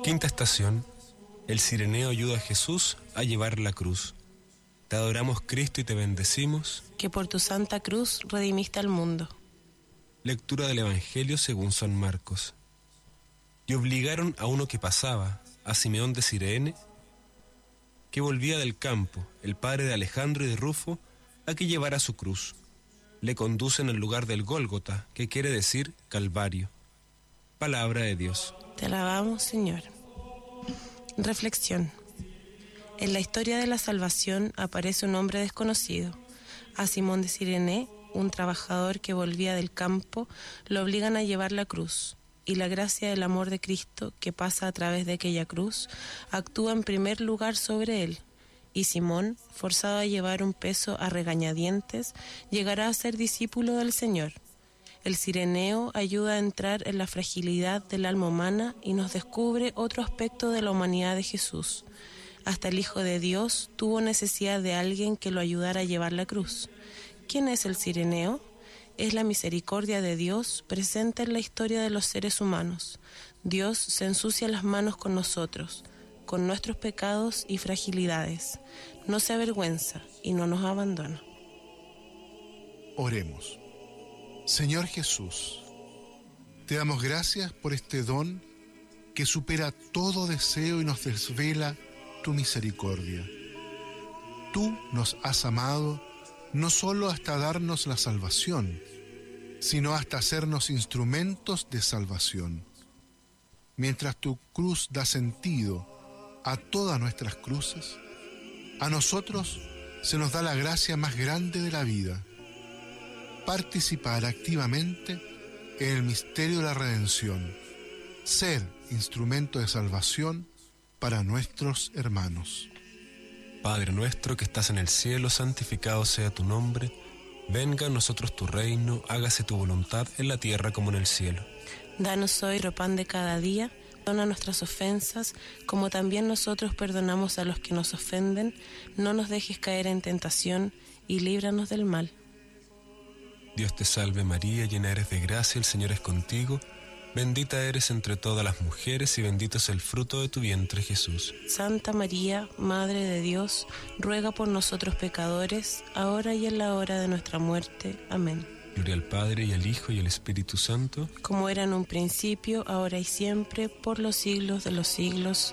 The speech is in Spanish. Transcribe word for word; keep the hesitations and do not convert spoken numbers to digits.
Quinta estación. El Cireneo ayuda a Jesús a llevar la cruz. Te adoramos, Cristo, y te bendecimos, que por tu santa cruz redimiste al mundo. Lectura del Evangelio según San Marcos. Y obligaron a uno que pasaba, a Simeón de Cirene, que volvía del campo, el padre de Alejandro y de Rufo, a que llevara su cruz. Le conducen al lugar del Gólgota, que quiere decir Calvario. Palabra de Dios. Te alabamos, Señor. Reflexión. En la historia de la salvación aparece un hombre desconocido. A Simón de Cirene, un trabajador que volvía del campo, lo obligan a llevar la cruz, y la gracia del amor de Cristo, que pasa a través de aquella cruz, actúa en primer lugar sobre él, y Simón, forzado a llevar un peso a regañadientes, llegará a ser discípulo del Señor. El cireneo ayuda a entrar en la fragilidad del alma humana y nos descubre otro aspecto de la humanidad de Jesús. Hasta el Hijo de Dios tuvo necesidad de alguien que lo ayudara a llevar la cruz. ¿Quién es el cireneo? Es la misericordia de Dios presente en la historia de los seres humanos. Dios se ensucia las manos con nosotros, con nuestros pecados y fragilidades. No se avergüenza y no nos abandona. Oremos. Señor Jesús, te damos gracias por este don que supera todo deseo y nos desvela tu misericordia. Tú nos has amado no solo hasta darnos la salvación, sino hasta hacernos instrumentos de salvación. Mientras tu cruz da sentido a todas nuestras cruces, a nosotros se nos da la gracia más grande de la vida: participar activamente en el misterio de la redención, ser instrumento de salvación para nuestros hermanos. Padre nuestro que estás en el cielo, santificado sea tu nombre. Venga a nosotros tu reino, hágase tu voluntad en la tierra como en el cielo. Danos hoy nuestro pan de cada día, perdona nuestras ofensas, como también nosotros perdonamos a los que nos ofenden. No nos dejes caer en tentación y líbranos del mal. Dios te salve María, llena eres de gracia, el Señor es contigo. Bendita eres entre todas las mujeres y bendito es el fruto de tu vientre, Jesús. Santa María, Madre de Dios, ruega por nosotros pecadores, ahora y en la hora de nuestra muerte. Amén. Gloria al Padre, y al Hijo, y al Espíritu Santo. Como era en un principio, ahora y siempre, por los siglos de los siglos.